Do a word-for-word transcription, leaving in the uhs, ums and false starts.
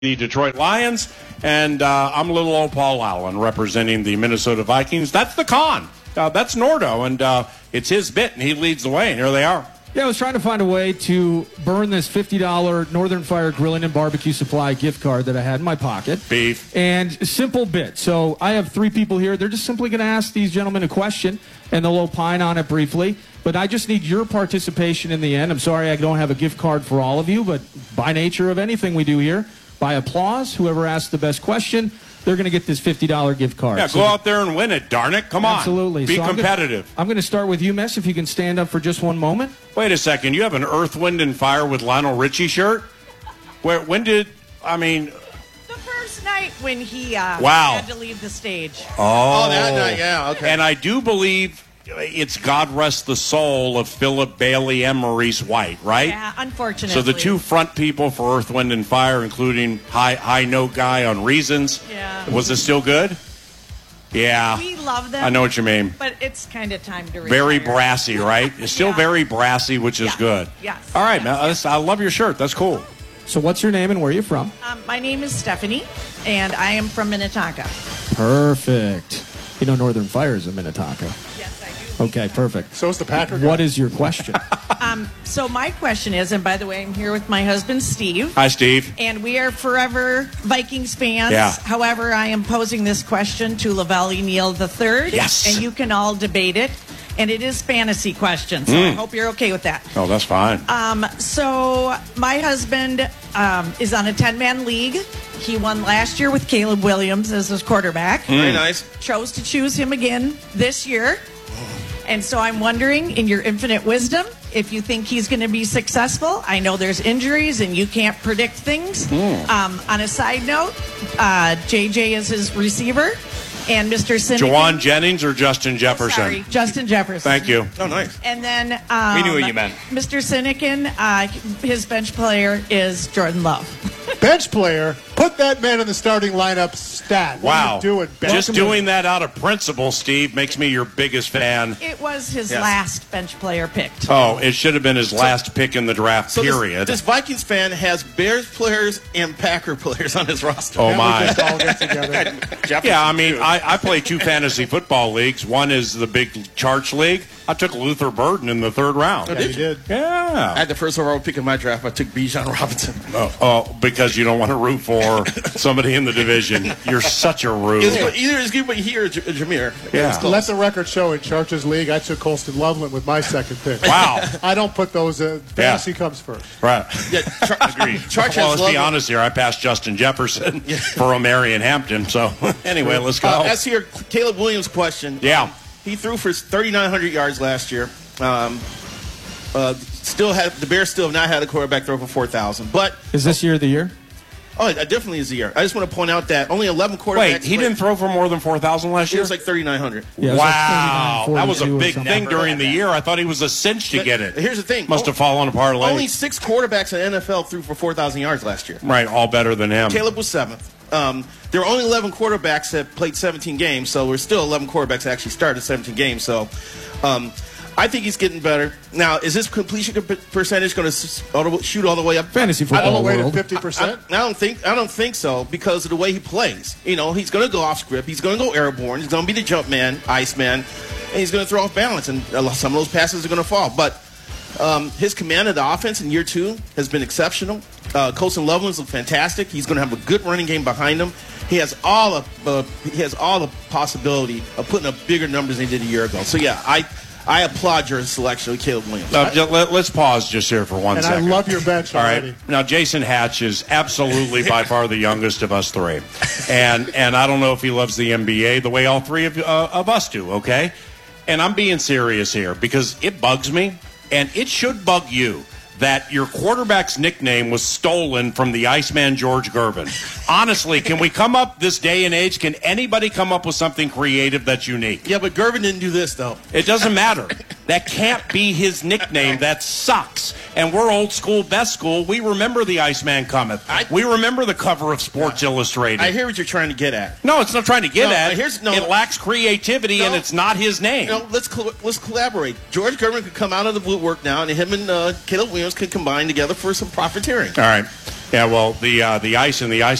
the Detroit Lions, and uh, I'm little old Paul Allen representing the Minnesota Vikings. That's the con. Uh, that's Nordo, and uh, it's his bit, and he leads the way, and here they are. Yeah, I was trying to find a way to burn this fifty dollars Northern Fire Grilling and Barbecue Supply gift card that I had in my pocket. Beef. And simple bit. So I have three people here. They're just simply going to ask these gentlemen a question, and they'll opine on it briefly. But I just need your participation in the end. I'm sorry I don't have a gift card for all of you, but by nature of anything we do here, by applause, whoever asks the best question, they're going to get this fifty dollars gift card. Yeah, so go out there and win it, darn it. Come on. Absolutely. Be so competitive. I'm going to start with you, Miss, if you can stand up for just one moment. Wait a second. You have an Earth, Wind, and Fire with Lionel Richie shirt? Where? When did, I mean... The first night when he uh, wow. had to leave the stage. Oh. Oh, that night, yeah, okay. And I do believe... It's God Rest the Soul of Philip Bailey and Maurice White, right? Yeah, unfortunately. So the two front people for Earth, Wind, and Fire, including High High Note Guy on Reasons. Yeah. Was it still good? Yeah. We love them. I know what you mean. But it's kind of time to retire. Very brassy, right? It's still Yeah. very brassy, which is Yes. good. Yes. All right, Yes. man. That's- I love your shirt. That's cool. So what's your name and where are you from? Um, my name is Stephanie, and I am from Minnetonka. Perfect. You know Northern Fire is in Minnetonka. Yes, I do. Okay, perfect. So is the Packer guy. What is your question? Um, so my question is, and by the way, I'm here with my husband, Steve. Hi, Steve. And we are forever Vikings fans. Yeah. However, I am posing this question to Lavelle Neal the third. Yes. And you can all debate it. And it is fantasy questions. So I hope you're okay with that. Oh, that's fine. Um, so my husband um, is on a ten-man league. He won last year with Caleb Williams as his quarterback. Very nice. Chose to choose him again this year. And so I'm wondering, in your infinite wisdom, if you think he's going to be successful. I know there's injuries and you can't predict things. Um, on a side note, uh, J J is his receiver. And Mister Sinekin. Jawan Jennings or Justin Jefferson? Sorry, Justin Jefferson. Thank you. Oh, nice. And then um, We knew what you meant. Mister Sinekin, uh, his bench player is Jordan Love. Bench player, put that man in the starting lineup stat. What Wow. are you doing, Ben? Just doing that out of principle, Steve, makes me your biggest fan. It was his Yes. last bench player picked. Oh, it should have been his last pick in the draft, So this- period. This, Vikings fan has Bears players and Packer players on his roster. Oh, Can't we my. just all get together? Jefferson, Yeah, I mean, too. I, I play two fantasy football leagues. One is the big Charts League. I took Luther Burden in the third round. Yeah, you did. I Yeah. had the first overall pick in my draft. I took Bijan Robinson. Oh, oh, because you don't want to root for somebody in the division. You're such a It's- rude. Either it's good, but he or J- Jameer. Yeah. It's close. Let the record show in Church's league, I took Colston Loveland with my second pick. Wow. I don't put those. Uh, fantasy comes first. Right. Yeah, Char- Agreed. Charge Well, has let's be Loveland. honest here. I passed Justin Jefferson for Omarion Hampton. So, anyway, let's go. Uh, as here, Caleb Williams' question. Yeah. Um, he threw for thirty-nine hundred yards last year. Um, uh, still had the Bears still have not had a quarterback throw for four thousand. But Is this year the year? oh, it definitely is the year. I just want to point out that only eleven quarterbacks. Wait, he played- didn't throw for more than four thousand last It year? was like thirty-nine hundred. Yeah, it was like Wow. thirty-nine, That was a forty-two or big something. thing Never during had the that. year. I thought he was a cinch to But get it. here's the thing. Must have fallen apart late. Only six quarterbacks in the N F L threw for four thousand yards last year. Right, all better than him. Caleb was seventh. Um, there were only eleven quarterbacks that played seventeen games, so we're still eleven quarterbacks that actually started seventeen games. So um, I think he's getting better. Now, is his completion per- percentage going to shoot all the way up? Fantasy All football the way to world. fifty I, percent. I don't think I don't think so because of the way he plays. You know, he's going to go off script. He's going to go airborne. He's going to be the jump man, ice man, and he's going to throw off balance. And a lot- some of those passes are going to fall. But um, his command of the offense in year two has been exceptional. Uh, Colston Loveland's look fantastic. He's going to have a good running game behind him. He has all of uh, he has all the possibility of putting up bigger numbers than he did a year ago. So yeah, I I applaud your selection of Caleb Williams. Uh, ju- let, us pause just here for one And second. I love your bench All already. right. Now, Jason Hatch is absolutely by far the youngest of us three. And and I don't know if he loves the N B A the way all three of, uh, of us do, okay? And I'm being serious here because it bugs me, and it should bug you, that your quarterback's nickname was stolen from the Iceman George Gervin. Honestly, can we come up this day and age, can anybody come up with something creative that's unique? Yeah, but Gervin didn't do this though. It doesn't matter. That can't be his nickname. That sucks. And we're old school, best school. We remember the Iceman cometh. I- we remember the cover of Sports Illustrated. I hear what you're trying to get at. no, it's not trying to get No, at. here's- no. it lacks creativity, No. and it's not his name. You know, let's col- let's collaborate. George Gervin could come out of the woodwork now, and him and uh, Caleb Williams could combine together for some profiteering. All right. Yeah, well, the uh, the ice and the ice